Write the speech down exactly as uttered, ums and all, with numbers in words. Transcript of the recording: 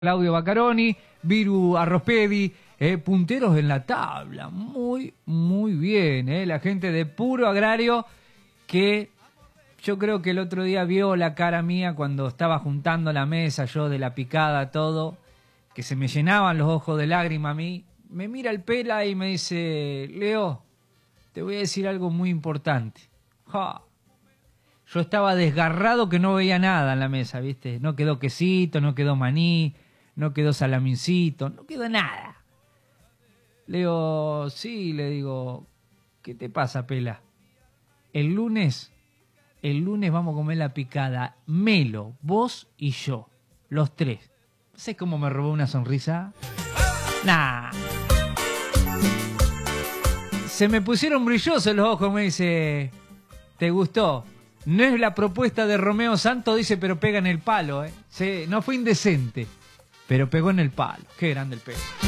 Claudio Baccaroni, Viru Arrospedi, eh, punteros en la tabla. Muy, muy bien. Eh. La gente de Puro Agrario que yo creo que el otro día vio la cara mía cuando estaba juntando la mesa, yo de la picada, todo, que se me llenaban los ojos de lágrima a mí. Me mira el Pela y me dice, Leo, te voy a decir algo muy importante. ¡Ja! Yo estaba desgarrado que no veía nada en la mesa, ¿viste? No quedó quesito, no quedó maní, no quedó salamincito, no quedó nada. Le digo, sí, le digo, ¿qué te pasa, Pela? El lunes, el lunes vamos a comer la picada, Melo, vos y yo, los tres. ¿Sabés cómo me robó una sonrisa? Nah. Se me pusieron brillosos los ojos, me dice, ¿te gustó? No es la propuesta de Romeo Santos, dice, pero pega en el palo, ¿eh? Sí, no fue indecente, pero pegó en el palo. Qué grande el pelo.